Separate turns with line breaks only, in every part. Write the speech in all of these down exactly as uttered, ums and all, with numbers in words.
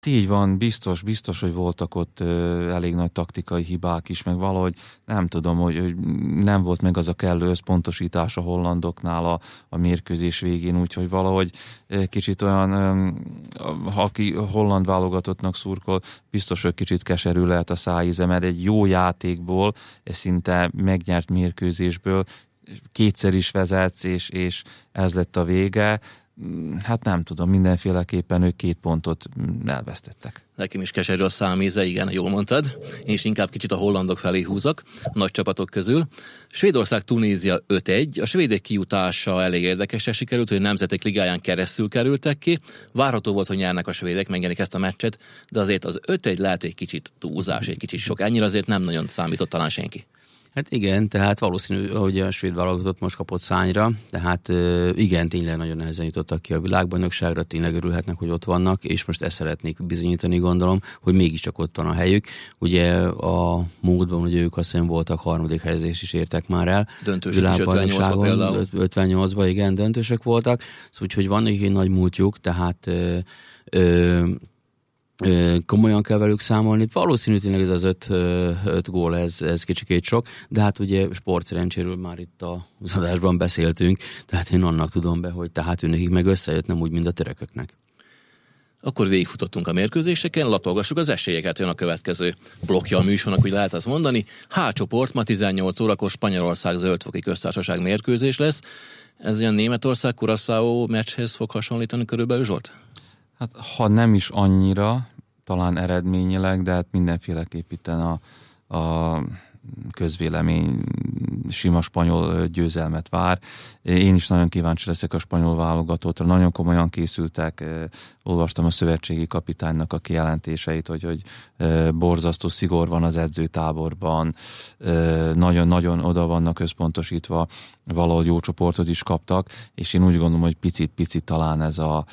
Így van, biztos, biztos, hogy voltak ott ö, elég nagy taktikai hibák is, meg valahogy nem tudom, hogy, hogy nem volt meg az a kellő összpontosítás a hollandoknál a, a mérkőzés végén, úgyhogy valahogy ö, kicsit olyan, ö, aki holland válogatottnak szurkol, biztos, hogy kicsit keserű lehet a szájíze, mert egy jó játékból, szinte megnyert mérkőzésből kétszer is vezetsz, és, és ez lett a vége. Hát nem tudom, mindenféleképpen ők két pontot elvesztettek.
Nekem is keserű a száméze, igen, jól mondtad. Én is inkább kicsit a hollandok felé húzok, a nagy csapatok közül. Svédország-Tunézia öt egy. A svédek kijutása elég érdekesen sikerült, hogy a Nemzetek Ligáján keresztül kerültek ki. Várható volt, hogy nyernek a svédek, megnyerik ezt a meccset, de azért az öt egy lehet, hogy egy kicsit túlzás, egy kicsit sok. Ennyire azért nem nagyon számított talán senki.
Hát igen, tehát valószínű, hogy a svéd válogatott most kapott szányra, tehát igen, tényleg nagyon nehezen jutottak ki a világbajnokságra, tényleg örülhetnek, hogy ott vannak, és most ezt szeretnék bizonyítani, gondolom, hogy mégiscsak ott van a helyük. Ugye a múltban, ugye ők azt hiszem voltak, harmadik helyezést is értek már el.
Döntősök is ötvennyolcban például.
ötvennyolcban, igen, döntősök voltak, szóval úgyhogy van nekik egy nagy múltjuk, tehát ö, ö, komolyan kell velük számolni. Valószínű tényleg ez az öt, öt gól, ez, ez kicsikét sok, de hát ugye sportszerencséről már itt az adásban beszéltünk, tehát én annak tudom be, hogy tehát ő nekik meg összejött, nem úgy, mint a törököknek.
Akkor végigfutottunk a mérkőzéseken, latolgassuk az esélyeket, jön a következő blokkja a műsornak, úgy lehet azt mondani. H csoport, ma tizennyolc órakor Spanyolország Zöldfoki Köztársaság mérkőzés lesz. Ez ilyen Németország Curaçao meccshez fog hasonlítani körülbelül, Zsolt?
Hát ha nem is annyira, talán eredményileg, de hát mindenféleképp itt a, a közvélemény sima spanyol győzelmet vár. Én is nagyon kíváncsi leszek a spanyol válogatottra. Nagyon komolyan készültek. Olvastam a szövetségi kapitánynak a kijelentéseit, hogy, hogy borzasztó szigor van az edzőtáborban. Nagyon-nagyon oda vannak összpontosítva. Valahogy jó csoportot is kaptak, és én úgy gondolom, hogy picit-picit talán ez a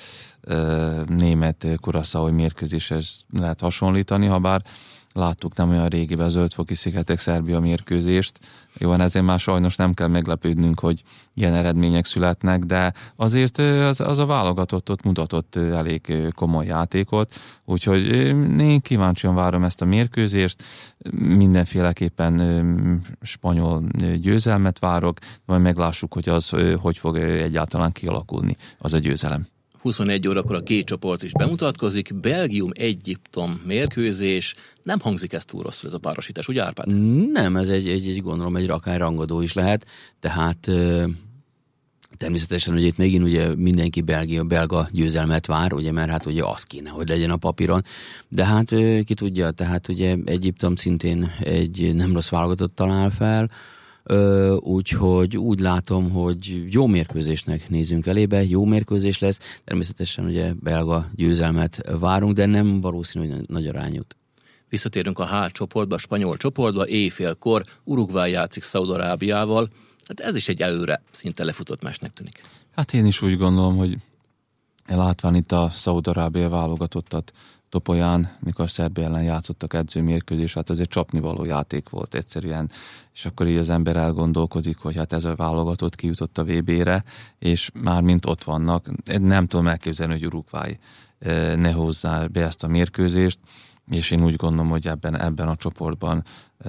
német Curaçao mérkőzéshez lehet hasonlítani, ha bár láttuk nem olyan régiben a Zöldfoki szigetek Szerbia mérkőzést. Jó, ezért már sajnos nem kell meglepődnünk, hogy ilyen eredmények születnek, de azért az, az a válogatott ott mutatott elég komoly játékot, úgyhogy én kíváncsian várom ezt a mérkőzést, mindenféleképpen spanyol győzelmet várok, majd meglássuk, hogy az hogy fog egyáltalán kialakulni az a győzelem.
huszonegy órakor a G csoport is bemutatkozik, Belgium-Egyiptom mérkőzés. Nem hangzik ez túl rosszul, ez a párosítás, ugye Árpád?
Nem, ez egy, egy, egy gondolom egy akár rangadó is lehet, tehát természetesen ugye itt megint ugye mindenki belga, belga győzelmet vár, ugye, mert hát ugye az kéne, hogy legyen a papíron, de hát ki tudja, tehát ugye Egyiptom szintén egy nem rossz válogatott talál fel, úgyhogy úgy látom, hogy jó mérkőzésnek nézünk elébe, jó mérkőzés lesz, természetesen ugye belga győzelmet várunk, de nem valószínű, hogy nagy arány jut.
Visszatérünk a H csoportba, a spanyol csoportba, éjfélkor Uruguay játszik Szaúd-Arábiával, hát ez is egy előre szinte lefutott meccsnek tűnik.
Hát én is úgy gondolom, hogy látván itt a Szaúd-Arábia válogatottat Topolyán, mikor Szerbia ellen játszottak edzőmérkőzés, hát ez egy csapnivaló játék volt egyszerűen, és akkor így az ember elgondolkodik, hogy hát ez a válogatott kijutott a vé bé-re, és már mint ott vannak, nem tudom elképzelni, hogy Uruguay ne hozzá be ezt a mérkőzést, és én úgy gondolom, hogy ebben, ebben a csoportban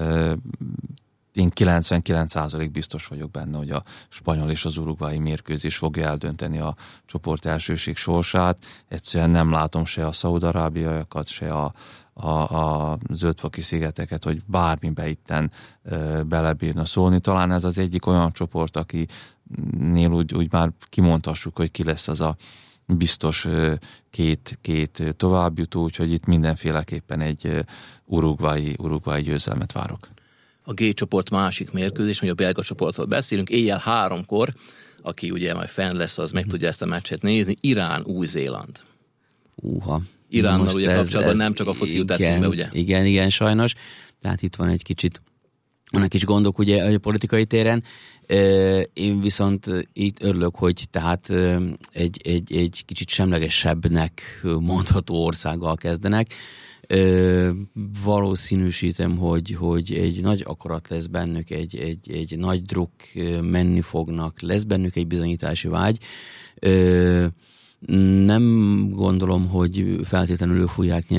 én kilencvenkilenc százalék biztos vagyok benne, hogy a spanyol és az uruguayi mérkőzés fogja eldönteni a csoport elsőség sorsát. Egyszerűen nem látom se a szaúd-arábiaiakat, se a, a, a Zöldfoki szigeteket, hogy bármibe itten e, belebírna szólni. Talán ez az egyik olyan csoport, akinél úgy, úgy már kimondhassuk, hogy ki lesz az a biztos két, két továbbjutó, úgyhogy itt mindenféleképpen egy uruguayi, uruguayi győzelmet várok.
A G csoport másik mérkőzés, hogy a belga csoportról beszélünk, éjjel háromkor, aki ugye majd fenn lesz, az meg tudja ezt a meccset nézni, Irán, Új-Zéland.
Uha.
Iránnal ugye ez, kapcsolatban ez, nem csak a foci jut eszünkbe, ugye?
Igen, igen, sajnos. Tehát itt van egy kicsit, vannak is gondok ugye a politikai téren. Én viszont itt örülök, hogy tehát egy, egy, egy kicsit semlegesebbnek mondható országgal kezdenek. Ö, valószínűsítem, hogy, hogy egy nagy akarat lesz bennük, egy, egy, egy nagy druk menni fognak, lesz bennük egy bizonyítási vágy. Ö, Nem gondolom, hogy feltétlenül ő fogják